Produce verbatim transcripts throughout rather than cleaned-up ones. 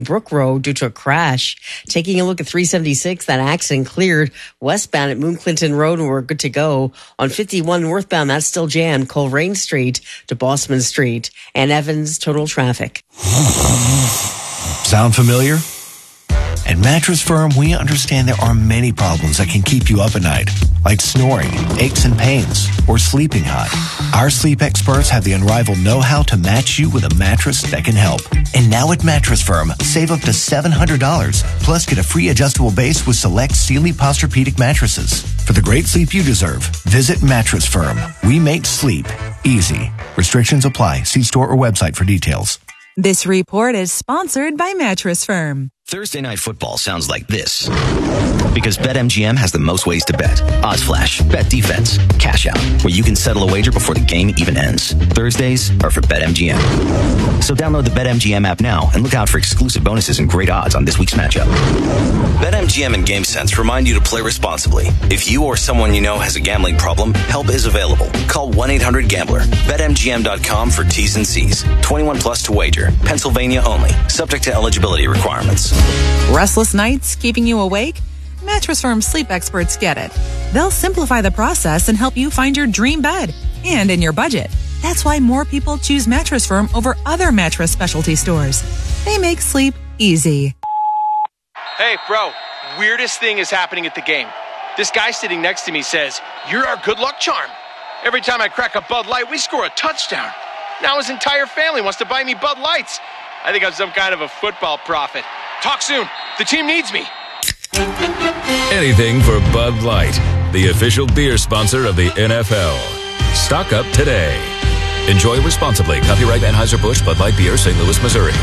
Brook Road due to a crash. Taking a look at three seventy-six, that accident cleared westbound at Moon Clinton Road, and we're good to go. On fifty-one northbound, that's still jammed. Coleraine Street to Bosman Street and Evans, total traffic. Sound familiar? At Mattress Firm, we understand there are many problems that can keep you up at night, like snoring, aches and pains, or sleeping hot. Our sleep experts have the unrivaled know-how to match you with a mattress that can help. And now at Mattress Firm, save up to seven hundred dollars, plus get a free adjustable base with select Sealy Posturepedic mattresses. For the great sleep you deserve, visit Mattress Firm. We make sleep easy. Restrictions apply. See store or website for details. This report is sponsored by Mattress Firm. Thursday Night Football sounds like this. Because BetMGM has the most ways to bet. Odds Flash, Bet Defense, Cash Out, where you can settle a wager before the game even ends. Thursdays are for BetMGM. So download the BetMGM app now and look out for exclusive bonuses and great odds on this week's matchup. BetMGM and GameSense remind you to play responsibly. If you or someone you know has a gambling problem, help is available. Call one eight hundred gambler. Bet M G M dot com for T's and C's. twenty-one plus to wager. Pennsylvania only. Subject to eligibility requirements. Restless nights keeping you awake? Mattress Firm sleep experts get it. They'll simplify the process and help you find your dream bed and in your budget. That's why more people choose Mattress Firm over other mattress specialty stores. They make sleep easy. Hey, bro, weirdest thing is happening at the game. This guy sitting next to me says, "You're our good luck charm." Every time I crack a Bud Light, we score a touchdown. Now his entire family wants to buy me Bud Lights. I think I'm some kind of a football prophet. Talk soon. The team needs me. Anything for Bud Light, the official beer sponsor of the N F L. Stock up today. Enjoy responsibly. Copyright Anheuser-Busch Bud Light Beer, Saint Louis, Missouri.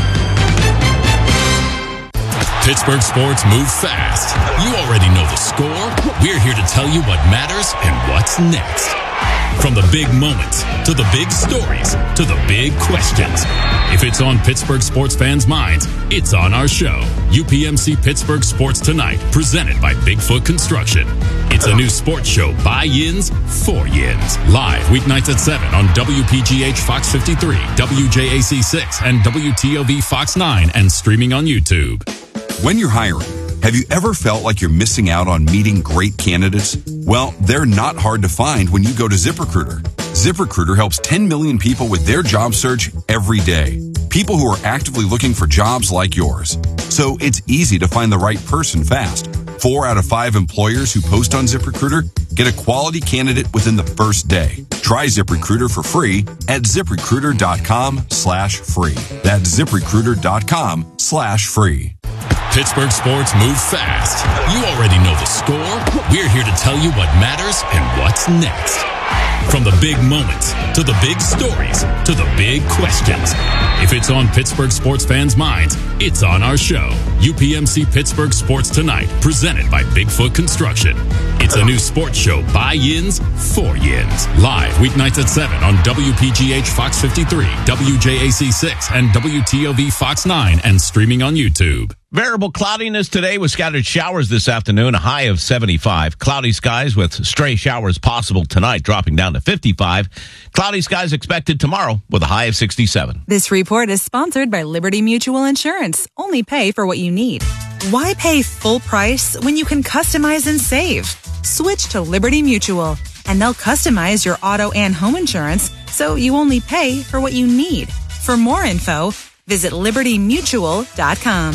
Pittsburgh sports move fast. You already know the score. We're here to tell you what matters and what's next. From the big moments, to the big stories, to the big questions. If it's on Pittsburgh sports fans' minds, it's on our show. U P M C Pittsburgh Sports Tonight, presented by Bigfoot Construction. It's a new sports show by Yins, for Yins. Live weeknights at seven on W P G H Fox fifty-three, W J A C six, and W T O V Fox nine, and streaming on YouTube. When you're hiring, have you ever felt like you're missing out on meeting great candidates? Well, they're not hard to find when you go to ZipRecruiter. ZipRecruiter helps ten million people with their job search every day. People who are actively looking for jobs like yours. So it's easy to find the right person fast. Four out of five employers who post on ZipRecruiter get a quality candidate within the first day. Try ZipRecruiter for free at ZipRecruiter.com slash free. That's ZipRecruiter.com slash free. Pittsburgh sports move fast. You already know the score. We're here to tell you what matters and what's next. From the big moments, to the big stories, to the big questions. If it's on Pittsburgh sports fans' minds, it's on our show. U P M C Pittsburgh Sports Tonight, presented by Bigfoot Construction. It's a new sports show by Yins, for Yins. Live weeknights at seven on W P G H Fox fifty-three, W J A C six, and W T O V Fox nine, and streaming on YouTube. Variable cloudiness today with scattered showers this afternoon, a high of seventy-five. Cloudy skies with stray showers possible tonight, dropping down to fifty-five. Cloudy skies expected tomorrow with a high of sixty-seven. This report is sponsored by Liberty Mutual Insurance. Only pay for what you need. Why pay full price when you can customize and save? Switch to Liberty Mutual, and they'll customize your auto and home insurance so you only pay for what you need. For more info, visit liberty mutual dot com.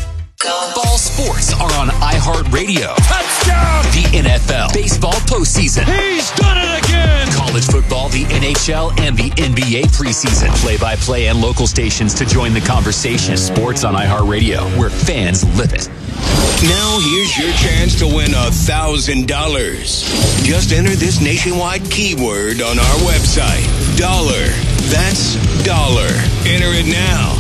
Ball sports are on iHeartRadio. Touchdown! The N F L, baseball postseason. He's done it again! College football, the N H L, and the N B A preseason. Play-by-play and local stations to join the conversation. Sports on iHeartRadio, where fans live it. Now here's your chance to win a thousand dollars. Just enter this nationwide keyword on our website. Dollar. That's dollar. Enter it now.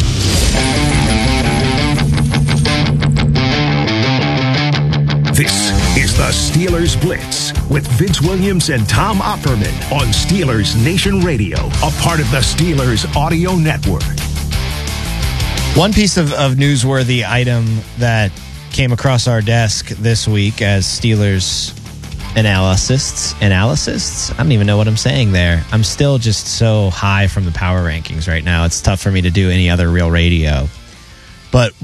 This is the Steelers Blitz with Vince Williams and Tom Opperman on Steelers Nation Radio, a part of the Steelers Audio Network. One piece of, of newsworthy item that came across our desk this week as Steelers analysts, analysts? I don't even know what I'm saying there. I'm still just so high from the power rankings right now. It's tough for me to do any other real radio. But